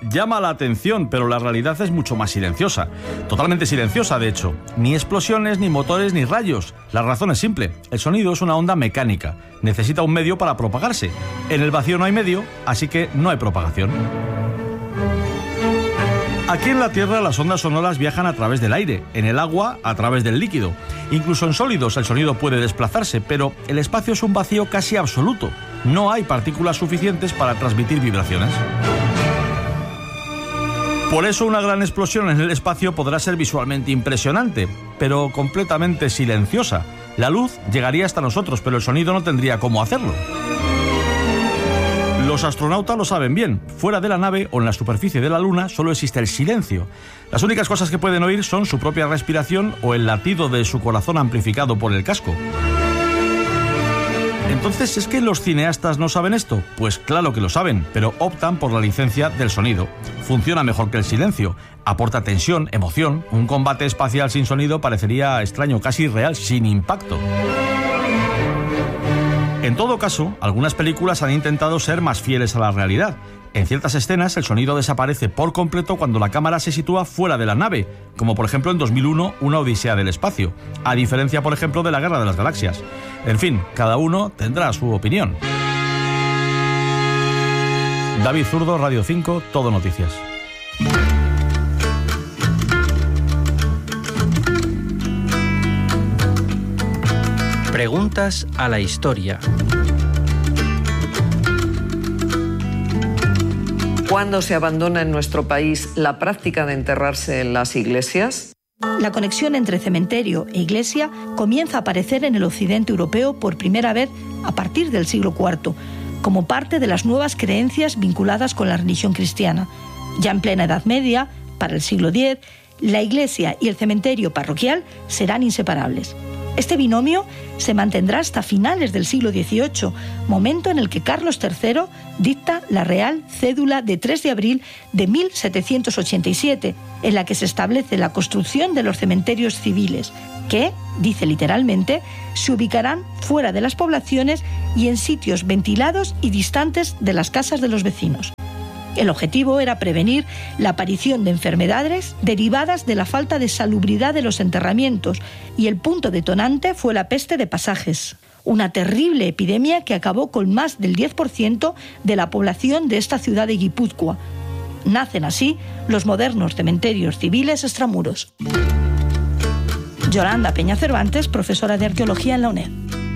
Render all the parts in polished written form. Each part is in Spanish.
Llama la atención, pero la realidad es mucho más silenciosa. Totalmente silenciosa, de hecho. Ni explosiones, ni motores, ni rayos. La razón es simple. El sonido es una onda mecánica. Necesita un medio para propagarse. En el vacío no hay medio, así que no hay propagación. Aquí en la Tierra las ondas sonoras viajan a través del aire, en el agua a través del líquido. Incluso en sólidos el sonido puede desplazarse, pero el espacio es un vacío casi absoluto. No hay partículas suficientes para transmitir vibraciones. Por eso una gran explosión en el espacio podrá ser visualmente impresionante, pero completamente silenciosa. La luz llegaría hasta nosotros, pero el sonido no tendría cómo hacerlo. Los astronautas lo saben bien. Fuera de la nave o en la superficie de la Luna solo existe el silencio. Las únicas cosas que pueden oír son su propia respiración o el latido de su corazón amplificado por el casco. Entonces, ¿es que los cineastas no saben esto? Pues claro que lo saben, pero optan por la licencia del sonido. Funciona mejor que el silencio. Aporta tensión, emoción. Un combate espacial sin sonido parecería extraño, casi irreal, sin impacto. En todo caso, algunas películas han intentado ser más fieles a la realidad. En ciertas escenas el sonido desaparece por completo cuando la cámara se sitúa fuera de la nave, como por ejemplo en 2001, Una odisea del espacio, a diferencia por ejemplo de la Guerra de las Galaxias. En fin, cada uno tendrá su opinión. David Zurdo, Radio 5, Todo Noticias. Preguntas a la historia. ¿Cuándo se abandona en nuestro país la práctica de enterrarse en las iglesias? La conexión entre cementerio e iglesia comienza a aparecer en el occidente europeo por primera vez a partir del siglo IV, como parte de las nuevas creencias vinculadas con la religión cristiana. Ya en plena Edad Media, para el siglo X, la iglesia y el cementerio parroquial serán inseparables. Este binomio se mantendrá hasta finales del siglo XVIII, momento en el que Carlos III dicta la Real Cédula de 3 de abril de 1787, en la que se establece la construcción de los cementerios civiles, que, dice literalmente, se ubicarán fuera de las poblaciones y en sitios ventilados y distantes de las casas de los vecinos. El objetivo era prevenir la aparición de enfermedades derivadas de la falta de salubridad de los enterramientos, y el punto detonante fue la peste de pasajes, una terrible epidemia que acabó con más del 10% de la población de esta ciudad de Guipúzcoa. Nacen así los modernos cementerios civiles extramuros. Yolanda Peña Cervantes, profesora de Arqueología en la UNED.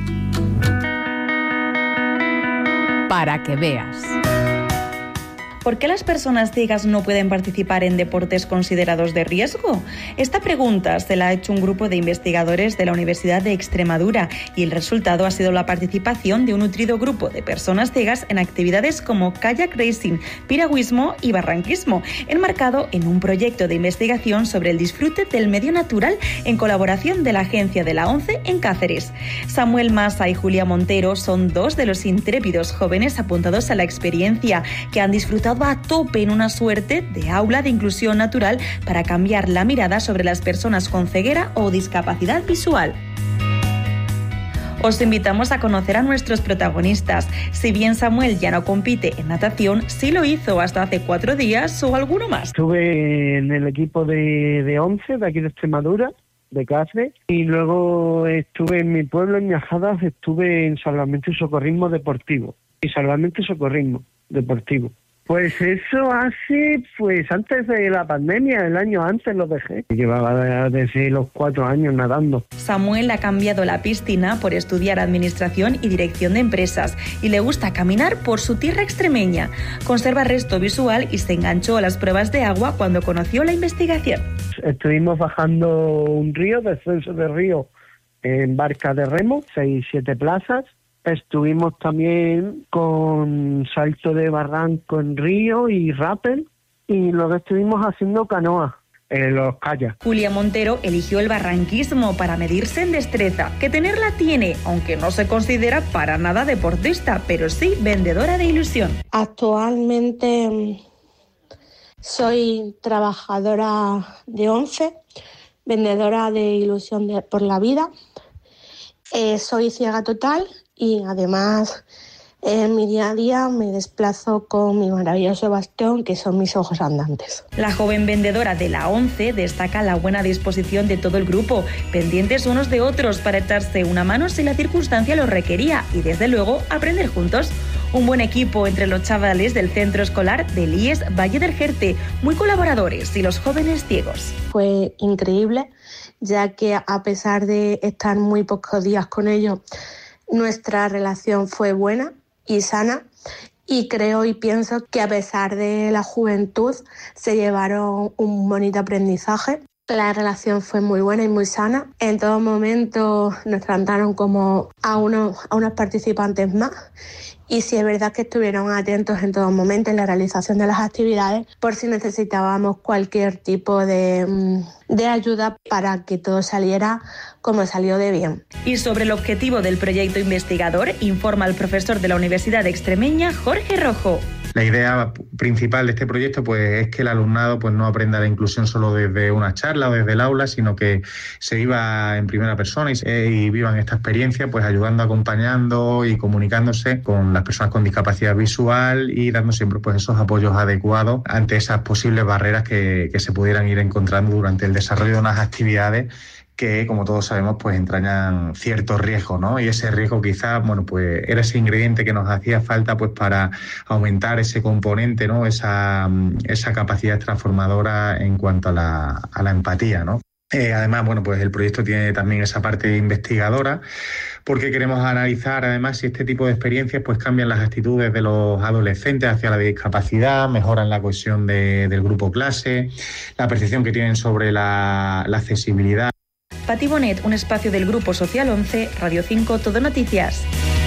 Para que veas. ¿Por qué las personas ciegas no pueden participar en deportes considerados de riesgo? Esta pregunta se la ha hecho un grupo de investigadores de la Universidad de Extremadura y el resultado ha sido la participación de un nutrido grupo de personas ciegas en actividades como kayak racing, piragüismo y barranquismo, enmarcado en un proyecto de investigación sobre el disfrute del medio natural en colaboración de la Agencia de la ONCE en Cáceres. Samuel Massa y Julia Montero son dos de los intrépidos jóvenes apuntados a la experiencia que han disfrutado a tope en una suerte de aula de inclusión natural para cambiar la mirada sobre las personas con ceguera o discapacidad visual. Os invitamos a conocer a nuestros protagonistas. Si bien Samuel ya no compite en natación, sí lo hizo hasta hace 4 días o alguno más. Estuve en el equipo de ONCE, de aquí de Extremadura, de Cáceres, y luego estuve en mi pueblo, en Ñajadas, estuve en salvamento y socorrismo deportivo. Y salvamento y socorrismo deportivo. Pues eso hace, antes de la pandemia, el año antes lo dejé. Llevaba desde los 4 años nadando. Samuel ha cambiado la piscina por estudiar administración y dirección de empresas y le gusta caminar por su tierra extremeña. Conserva resto visual y se enganchó a las pruebas de agua cuando conoció la investigación. Estuvimos bajando un río, descenso de río en barca de remo, 6-7 plazas. Estuvimos también con salto de barranco en río y rappel, y luego estuvimos haciendo canoa en los kayaks. Julia Montero eligió el barranquismo para medirse en destreza, que tenerla tiene, aunque no se considera para nada deportista, pero sí vendedora de ilusión. Actualmente soy trabajadora de ONCE, vendedora de ilusión por la vida. Soy ciega total y además En mi día a día me desplazo con mi maravilloso bastón, que son mis ojos andantes. La joven vendedora de la 11 destaca la buena disposición de todo el grupo, pendientes unos de otros para echarse una mano si la circunstancia lo requería y, desde luego, aprender juntos. Un buen equipo entre los chavales del centro escolar del IES Valle del Jerte, muy colaboradores, y los jóvenes ciegos. Fue increíble, ya que a pesar de estar muy pocos días con ellos, nuestra relación fue buena y sana, y creo y pienso que a pesar de la juventud se llevaron un bonito aprendizaje. La relación fue muy buena y muy sana. En todo momento nos trataron como a unos participantes más, y sí es verdad que estuvieron atentos en todo momento en la realización de las actividades por si necesitábamos cualquier tipo de ayuda para que todo saliera como salió de bien. Y sobre el objetivo del proyecto investigador informa el profesor de la Universidad Extremeña, Jorge Rojo. La idea principal de este proyecto pues, es que el alumnado pues, no aprenda la inclusión solo desde una charla o desde el aula, sino que se viva en primera persona y vivan esta experiencia pues, ayudando, acompañando y comunicándose con las personas con discapacidad visual y dando siempre pues, esos apoyos adecuados ante esas posibles barreras que se pudieran ir encontrando durante el desarrollo de unas actividades que, como todos sabemos, pues entrañan cierto riesgo, ¿no? Y ese riesgo quizás, bueno, pues era ese ingrediente que nos hacía falta pues para aumentar ese componente, ¿no? Esa capacidad transformadora en cuanto a la empatía, ¿no? Además, bueno, pues el proyecto tiene también esa parte investigadora, porque queremos analizar además si este tipo de experiencias pues cambian las actitudes de los adolescentes hacia la discapacidad, mejoran la cohesión del grupo clase, la percepción que tienen sobre la accesibilidad. Pati Bonet, un espacio del Grupo Social 11, Radio 5, Todo Noticias.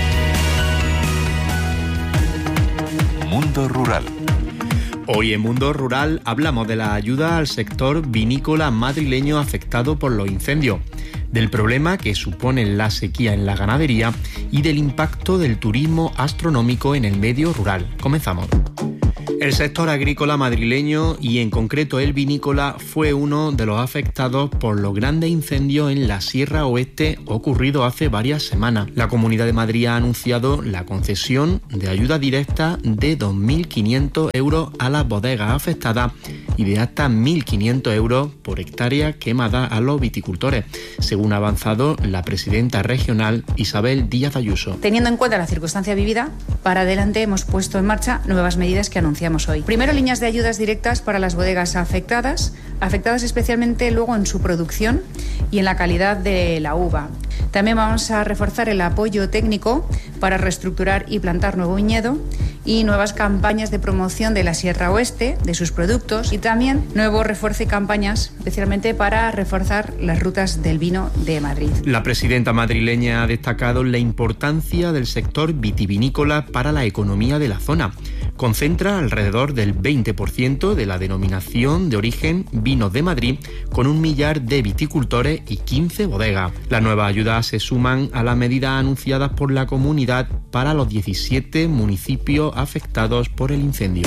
Mundo Rural. Hoy en Mundo Rural hablamos de la ayuda al sector vinícola madrileño afectado por los incendios, del problema que supone la sequía en la ganadería y del impacto del turismo astronómico en el medio rural. Comenzamos. El sector agrícola madrileño y en concreto el vinícola fue uno de los afectados por los grandes incendios en la Sierra Oeste ocurridos hace varias semanas. La Comunidad de Madrid ha anunciado la concesión de ayuda directa de 2.500 euros a las bodegas afectadas y de hasta 1.500 euros por hectárea quemada a los viticultores, según ha avanzado la presidenta regional Isabel Díaz Ayuso. Teniendo en cuenta la circunstancia vivida, para adelante hemos puesto en marcha nuevas medidas que anunciamos hoy. Primero, líneas de ayudas directas para las bodegas afectadas especialmente luego en su producción y en la calidad de la uva. También vamos a reforzar el apoyo técnico para reestructurar y plantar nuevo viñedo y nuevas campañas de promoción de la Sierra Oeste, de sus productos, y también nuevo refuerzo y campañas especialmente para reforzar las rutas del vino de Madrid. La presidenta madrileña ha destacado la importancia del sector vitivinícola para la economía de la zona. Concentra alrededor del 20% de la denominación de origen Vinos de Madrid, con 1 millar de viticultores y 15 bodegas. Las nuevas ayudas se suman a las medidas anunciadas por la comunidad para los 17 municipios afectados por el incendio.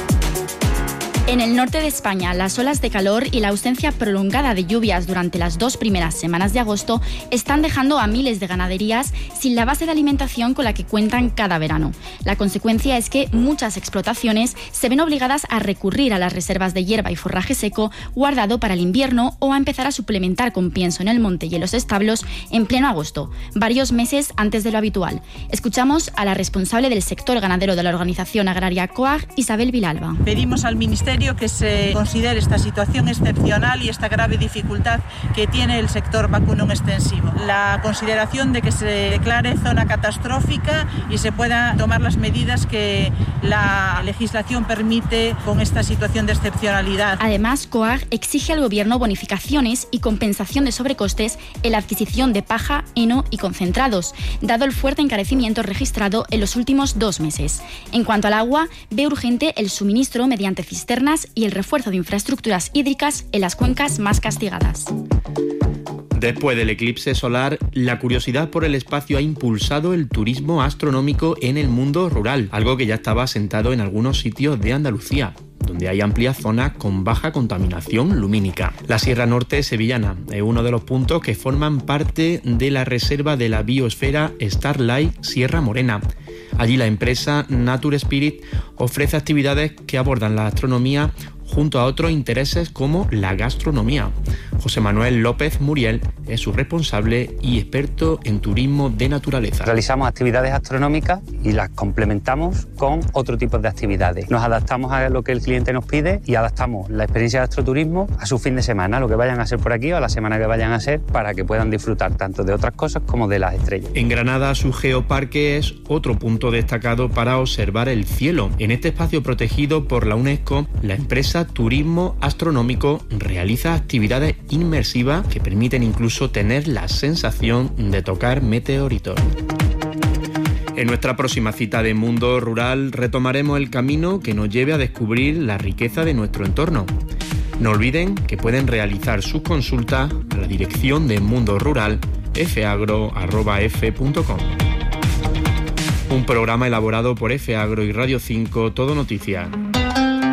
En el norte de España, las olas de calor y la ausencia prolongada de lluvias durante las 2 primeras semanas de agosto están dejando a miles de ganaderías sin la base de alimentación con la que cuentan cada verano. La consecuencia es que muchas explotaciones se ven obligadas a recurrir a las reservas de hierba y forraje seco guardado para el invierno o a empezar a suplementar con pienso en el monte y en los establos en pleno agosto, varios meses antes de lo habitual. Escuchamos a la responsable del sector ganadero de la organización agraria COAG, Isabel Vilalba. Pedimos al Ministerio que se considere esta situación excepcional y esta grave dificultad que tiene el sector vacunón extensivo. La consideración de que se declare zona catastrófica y se puedan tomar las medidas que la legislación permite con esta situación de excepcionalidad. Además, COAG exige al Gobierno bonificaciones y compensación de sobrecostes en la adquisición de paja, heno y concentrados, dado el fuerte encarecimiento registrado en los últimos 2 meses. En cuanto al agua, ve urgente el suministro mediante cisternas y el refuerzo de infraestructuras hídricas en las cuencas más castigadas. Después del eclipse solar, la curiosidad por el espacio ha impulsado el turismo astronómico en el mundo rural, algo que ya estaba asentado en algunos sitios de Andalucía, donde hay amplias zonas con baja contaminación lumínica. La Sierra Norte sevillana es uno de los puntos que forman parte de la reserva de la biosfera Starlight Sierra Morena. Allí la empresa Nature Spirit ofrece actividades que abordan la astronomía junto a otros intereses como la gastronomía. José Manuel López Muriel es su responsable y experto en turismo de naturaleza. Realizamos actividades astronómicas y las complementamos con otro tipo de actividades. Nos adaptamos a lo que el cliente nos pide y adaptamos la experiencia de astroturismo a su fin de semana, lo que vayan a hacer por aquí o a la semana que vayan a hacer, para que puedan disfrutar tanto de otras cosas como de las estrellas. En Granada, su geoparque es otro punto destacado para observar el cielo. En este espacio protegido por la UNESCO, la empresa Turismo Astronómico realiza actividades inmersivas que permiten incluso tener la sensación de tocar meteoritos. En nuestra próxima cita de Mundo Rural retomaremos el camino que nos lleve a descubrir la riqueza de nuestro entorno. No olviden que pueden realizar sus consultas a la dirección de Mundo Rural fagro@f.com. Un programa elaborado por F Agro y Radio 5 Todo Noticias.